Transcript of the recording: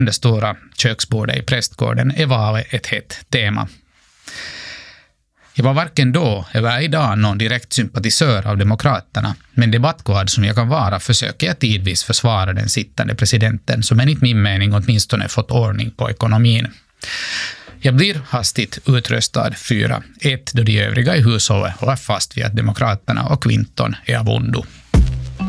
det stora köksbordet i prästgården är valet ett hett tema. Jag var varken då eller idag någon direkt sympatisör av Demokraterna, men debattglad som jag kan vara försöker jag tidvis försvara den sittande presidenten som enligt min mening åtminstone fått ordning på ekonomin. Jag blir hastigt utröstad 4-1 då de övriga i hushållet håller fast vid att Demokraterna och Clinton är av ondo.